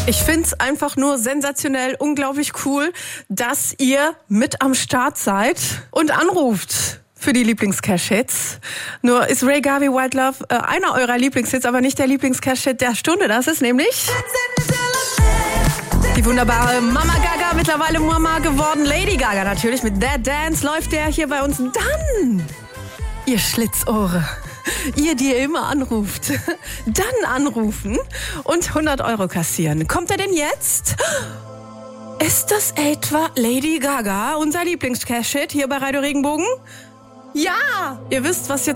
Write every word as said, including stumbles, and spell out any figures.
Ich find's einfach nur sensationell, unglaublich cool, dass ihr mit am Start seid und anruft für die Lieblings-Cash-Hits. Nur ist Ray Garvey, White Love äh, einer eurer Lieblingshits, aber nicht der Lieblings-Cash-Hit der Stunde. Das ist nämlich die wunderbare Mama Gaga, mittlerweile Mama geworden. Lady Gaga natürlich, mit That Dance läuft der hier bei uns. Dann, ihr Schlitzohre, ihr, die ihr immer anruft, dann anrufen und hundert Euro kassieren. Kommt er denn jetzt? Ist das etwa Lady Gaga, unser Lieblings-Cash-Hit hier bei Radio Regenbogen? Ja! Ihr wisst, was jetzt